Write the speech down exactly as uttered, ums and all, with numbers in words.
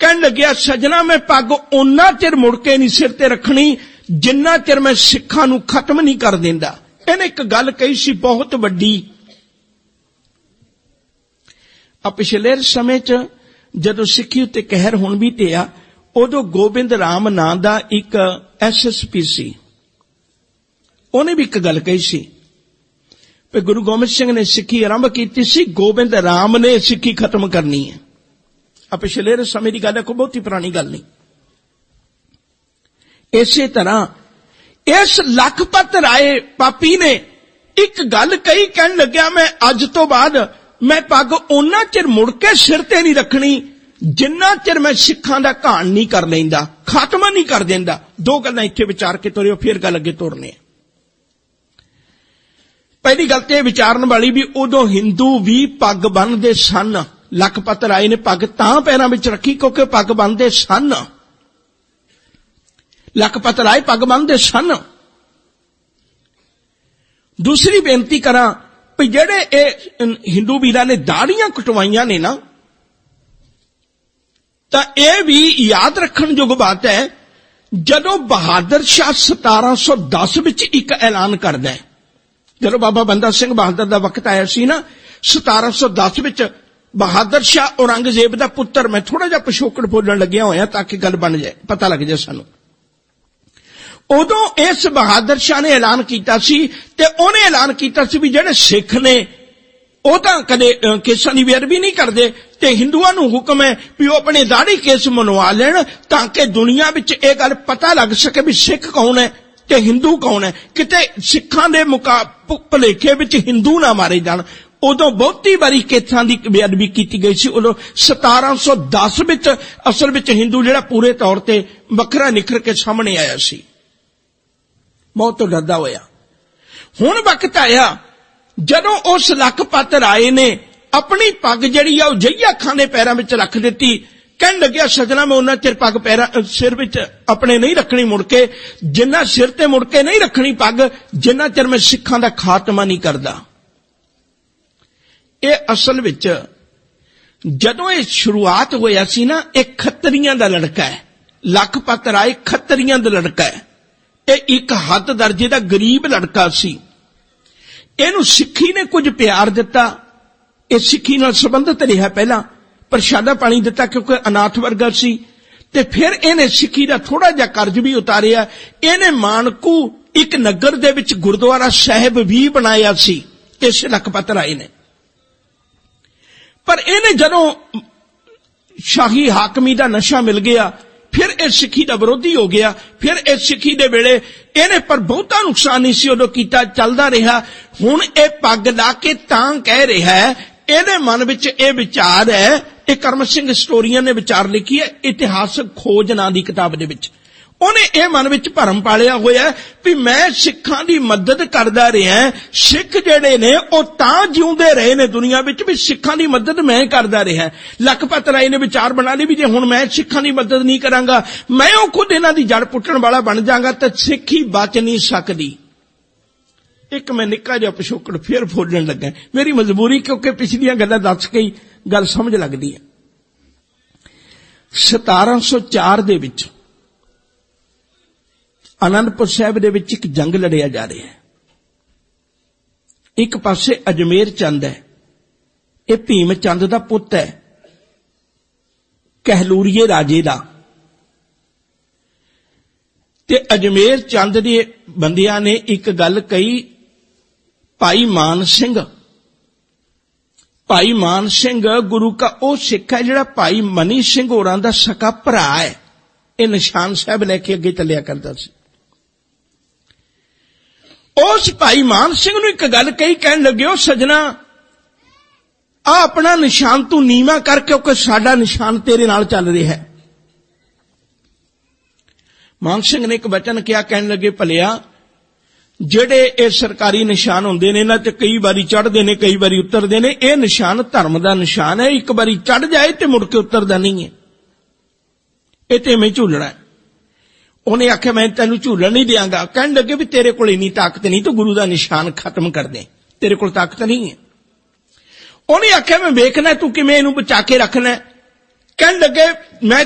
कहन लग्या सजना मैं पग उन्ना चिर मुड़ के नहीं सिर ते रखनी जिन्ना चिर मैं सिखां नूं खत्म नहीं कर देंदा। इहने एक गल कही सी बहुत वड्डी। आ पिछले समय च जदों सिक्खी उत्ते कहर हुण भी पिया, उदों गोबिंद राम नां दा एक एस एस पी सी, उहने भी एक गल कही सी कि गुरु गोबिंद सिंह ने सिक्खी आरंभ की सी, गोबिंद राम ने सिक्खी खत्म करनी है। आ पिछले समय की गल है, कोई बहुती पुरानी गल नहीं। इसे तरह इस लखपत राय पापी ने एक गल कही, कहन लग्या मैं अज तो बाद मैं पग उन्ना चिर मुड़ के सिर ते नहीं रखनी जिन्ना चिर मैं सिखां दा घाण नहीं कर लैंदा, खात्मा नहीं कर देंदा। दो गल्लां इत्थे विचार के तुरियो, फिर गल अगे तुरने। पहली गल ते विचारन वाली भी उदों हिंदू भी पग बन्नदे सन। लखपत राय ने पग तां पैरां विच रखी क्योंकि पग बन्नदे सन। लखपत राय पग बन्नदे सन। दूसरी बेनती करां भी जेड़े ए हिंदू वीरां ने दाड़ियां कटवाइयां ने ना, तां इह भी याद रखण जोग बात है, जदों बहादुर शाह सतारां सौ दस विच एक ऐलान करदा है, जदों बाबा बंदा सिंह बहादुर दा वक्त आया सी ना सतारां सौ दस विच, बहादुर शाह औरंगजेब दा पुत्र, मैं थोड़ा जिहा पिछोकड़ बोलण लग्या होया ताकि गल बन जाए, पता लग जाए सानू। उदों इस बहादुर शाह ने ऐलान कीता सी ते उहने ऐलान कीता सी भी जेड़े सिख ने ਉਹ ਤਾਂ कदे केसां दी बेअदबी नहीं करते, ते हिंदुआं नूं हुक्म है भी ਉਹ अपने दाढ़ी केस मनवा लेण ताकि दुनिया विच इह गल पता लग सके भी सिख कौन है ते हिंदू कौन है, किते सिखां दे मुका भुलेखे विच हिंदू ना मारे जाण। उदों बहुती बारी केसां दी बेअदबी कीती गई सी। उदों सतारां सौ दस विच असल विच हिंदू जिहड़ा पूरे तौर ते वखरा निखर के सामने आया सी, मौत तो डरदा होया। हुण वक्त आया जदों उस लखपत राय ने अपनी पग जिहड़ी आ जइया खां दे पैरां विच रख दित्ती, कहन लग्या सजना मैं उन्ना चिर पग पैरां सिर विच अपने नहीं रखनी मुड़ के, जिन्ना सिर ते मुड़ के नहीं रखनी पग जिन्ना चिर मैं सिखां दा खात्मा नहीं करदा। ये असल विच जदों ये शुरुआत होया सी ना, एक खत्तरियां दा लड़का है, लखपत राय खत्तरियां दा लड़का है, ये एक हद दर्जे दा गरीब लड़का सी। इहनूं सिक्खी ने कुछ प्यार दिता, ये सिक्खी नाल संबंधित रहा, पहला प्रशादा पानी दिता क्योंकि अनाथ वर्गा सी, ते फिर इहने सिक्खी दा थोड़ा जिहा कर्ज भी उतारिया। इहने मानकू एक नगर दे विच गुरुद्वारा साहिब भी बनाया सी इस लखपत राय ने। पर इहने जदों शाही हाकमी दा नशा मिल गया, फिर इस सिक्खी दा विरोधी हो गया। फिर इस सिक्खी दे वेले इहने पर बहुता नुकसान नहीं सी उदों कीता, चलदा रहा। हुण इह पग ला के तां कह रहा है, इहदे मन विच इह विचार है, इह करम सिंह स्टोरीअन ने विचार लिखी है इतिहासक खोज नां दी किताब दे विच। ਉਹਨੇ ਇਹ ਮਨ ਵਿੱਚ ਭਰਮ ਪਾਲਿਆ ਹੋਇਆ ਵੀ ਮੈਂ ਸਿੱਖਾਂ ਦੀ ਮਦਦ ਕਰਦਾ ਰਿਹਾ। ਸਿੱਖ ਜਿਹੜੇ ਨੇ ਉਹ ਤਾਂ ਜਿਉਂਦੇ ਰਹੇ ਨੇ ਦੁਨੀਆ ਵਿੱਚ ਵੀ ਸਿੱਖਾਂ ਦੀ ਮਦਦ ਮੈਂ ਕਰਦਾ ਰਿਹਾ। ਲਖਪਤ ਰਾਏ ਨੇ ਵਿਚਾਰ ਬਣਾ ਲਈ ਵੀ ਜੇ ਹੁਣ ਮੈਂ ਸਿੱਖਾਂ ਦੀ ਮਦਦ ਨਹੀਂ ਕਰਾਂਗਾ, ਮੈਂ ਉਹ ਖੁਦ ਇਹਨਾਂ ਦੀ ਜੜ ਪੁੱਟਣ ਵਾਲਾ ਬਣ ਜਾਵਾਂਗਾ ਤਾਂ ਸਿੱਖੀ ਬਚ ਨਹੀਂ ਸਕਦੀ। ਇੱਕ ਮੈਂ ਨਿੱਕਾ ਜਿਹਾ ਪਿਛੋਕੜ ਫਿਰ ਫੋੜਨ ਲੱਗਾ, ਮੇਰੀ ਮਜਬੂਰੀ ਕਿਉਂਕਿ ਪਿਛਲੀਆਂ ਗੱਲਾਂ ਦੱਸ ਕੇ ਹੀ ਗੱਲ ਸਮਝ ਲੱਗਦੀ ਹੈ। ਸਤਾਰਾਂ ਸੌ ਚਾਰ ਦੇ ਵਿੱਚ आनंदपुर साहिब दे विच एक जंग लड़िया जा रहा है। एक पासे अजमेर चंद है, यह भीम चंद दा पुत है, कहलूरीए राजे दा। ते अजमेर चंद दे बंदियां ने एक गल कही, भाई मान सिंह भाई मान सिंह गुरु का वो सिख है जिहड़ा भाई मनी सिंह होरां दा सका भरा है। यह निशान साहब लैके अगे चलिया करता सी। उस भाई मान सिंह नूं एक गल कही, कहन लगे ओ सजना आ अपना निशान तू नीवा कर क्योंकि साडा निशान तेरे नाल चल रहा है। मान सिंह ने एक वचन किया, कहन लगे भलिया जेड़े ये सरकारी निशान होंदे ने इन्हां ते कई बारी चढ़दे ने कई बारी उतरदे ने, यह निशान धर्म दा निशान है, एक बारी चढ़ जाए ते मुड़ के उतरदा नहीं है, ये ते मैं झूलना है। उन्हें आख्या मैं तेनू झूलन नहीं देंगा। कहने लगे भी तेरे को इन्नी ताकत नहीं तो गुरु का निशान खत्म कर दे, तेरे को ताकत नहीं है। उन्हें आख्या मैं वेखना तू किवें इहनूं बचा के रखना। कहने लगे मैं